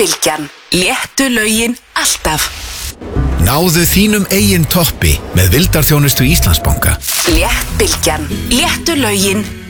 Bylgjan. Léttu lögin alltaf. Náðu þínum eigin toppi með vildarþjónustu Íslandsbanka. Létt Bylgjan. Léttu lögin